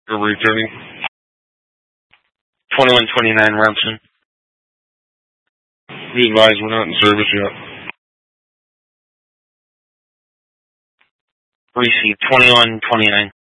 Or returning. 2129 Robson. Be advised, we're not in service yet. Receive 2129.